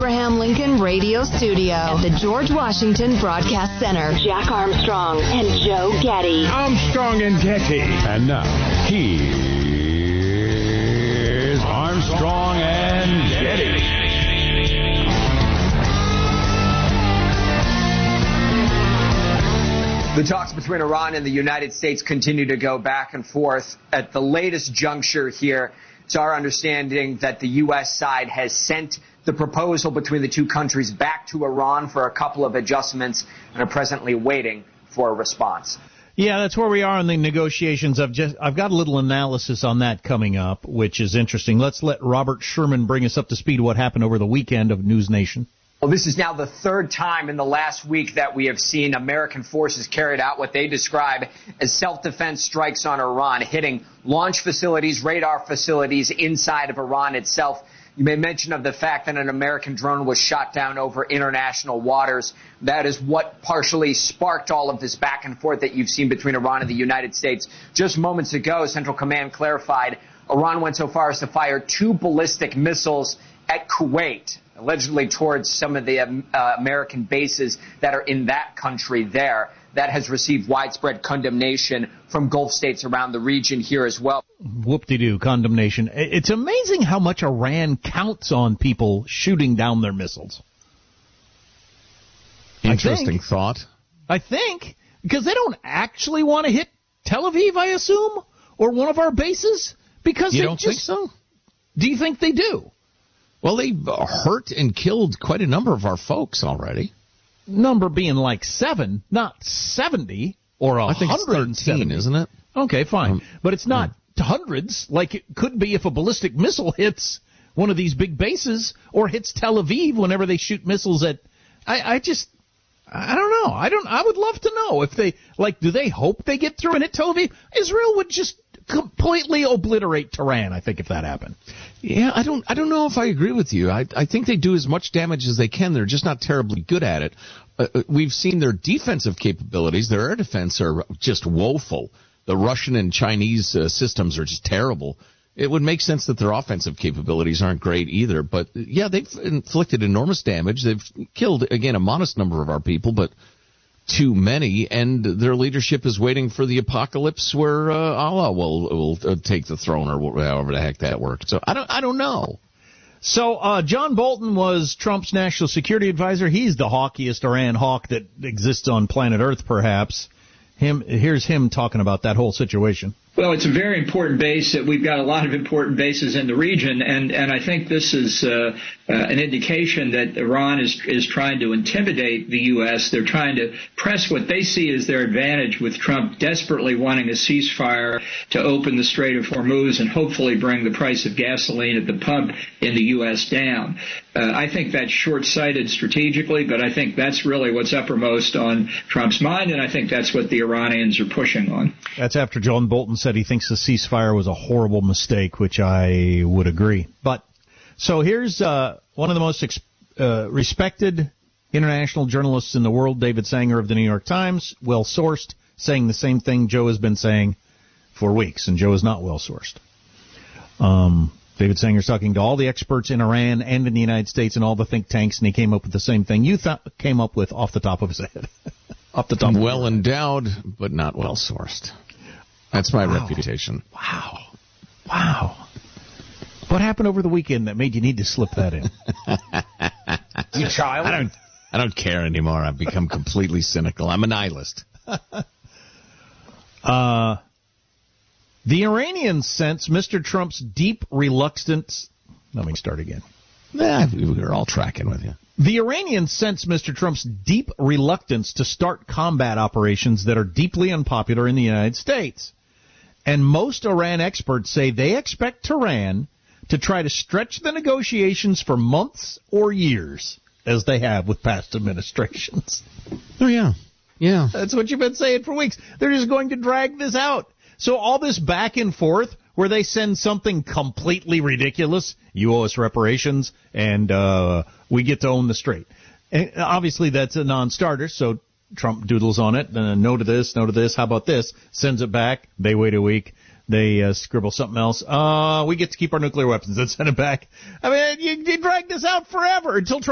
Abraham Lincoln Radio Studio at the George Washington Broadcast Center. Jack Armstrong and Joe Getty. Armstrong and Getty. And now, here's Armstrong and Getty. The talks between Iran and the United States continue to go back and forth. At the latest juncture here, it's our understanding that the U.S. side has sent the proposal between the two countries back to Iran for a couple of adjustments and are presently waiting for a response. Yeah, that's where we are in the negotiations. I've got a little analysis on that coming up, which is interesting. Let's let Robert Sherman bring us up to speed what happened over the weekend of News Nation. Well, this is now the third time in the last week that we have seen American forces carried out what they describe as self-defense strikes on Iran, hitting launch facilities, radar facilities inside of Iran itself. You made mention of the fact that an American drone was shot down over international waters. That is what partially sparked all of this back and forth that you've seen between Iran and the United States. Just moments ago, Central Command clarified Iran went so far as to fire 2 ballistic missiles at Kuwait, allegedly towards some of the American bases that are in that country there. That has received widespread condemnation from Gulf states around the region here as well. Whoop-de-doo, condemnation. It's amazing how much Iran counts on people shooting down their missiles. Interesting thought. I think, because they don't actually want to hit Tel Aviv, I assume, or one of our bases. Because you don't think so? Do you think they do? Well, they hurt and killed quite a number of our folks already. Number being like 7, not 70 or 170. I think it's 13, isn't it? Okay, fine. But it's not hundreds like it could be if a ballistic missile hits one of these big bases or hits Tel Aviv whenever they shoot missiles at... I don't know. I would love to know if they, do they hope they get through and hit Tel Aviv? Israel would just completely obliterate Tehran, I think, if that happened. Yeah, I don't know if I agree with you. I think they do as much damage as they can. They're just not terribly good at it. We've seen their defensive capabilities. Their air defense are just woeful. The Russian and Chinese systems are just terrible. It would make sense that their offensive capabilities aren't great either. But, yeah, they've inflicted enormous damage. They've killed, again, a modest number of our people, but too many. And their leadership is waiting for the apocalypse where Allah will take the throne or however the heck that works. So I don't know. So John Bolton was Trump's national security advisor. He's the hawkiest Iran hawk that exists on planet Earth, perhaps. Here's him talking about that whole situation. Well, it's a very important base. We've got a lot of important bases in the region, and I think this is an indication that Iran is trying to intimidate the U.S. They're trying to press what they see as their advantage, with Trump desperately wanting a ceasefire to open the Strait of Hormuz and hopefully bring the price of gasoline at the pump in the U.S. down. I think that's short-sighted strategically, but I think that's really what's uppermost on Trump's mind, and I think that's what the Iranians are pushing on. That's after John Bolton said he thinks the ceasefire was a horrible mistake, which I would agree. But so here's one of the most respected international journalists in the world, David Sanger of the New York Times, well-sourced, saying the same thing Joe has been saying for weeks, and Joe is not well-sourced. David Sanger's talking to all the experts in Iran and in the United States and all the think tanks, and he came up with the same thing you came up with off the top of his head. Off the top. Well endowed, but not well-sourced. That's my reputation. Wow. What happened over the weekend that made you need to slip that in? You child? I don't care anymore. I've become completely cynical. I'm a nihilist. The Iranians sense Mr. Trump's deep reluctance. Let me start again. We were all tracking with you. The Iranians sense Mr. Trump's deep reluctance to start combat operations that are deeply unpopular in the United States. And most Iran experts say they expect Tehran to try to stretch the negotiations for months or years, as they have with past administrations. Oh, yeah. Yeah. That's what you've been saying for weeks. They're just going to drag this out. So all this back and forth where they send something completely ridiculous, you owe us reparations, and we get to own the strait. And obviously that's a non-starter, so Trump doodles on it, no to this, how about this, sends it back, they wait a week, they scribble something else, we get to keep our nuclear weapons, then send it back. I mean, you drag this out forever until Trump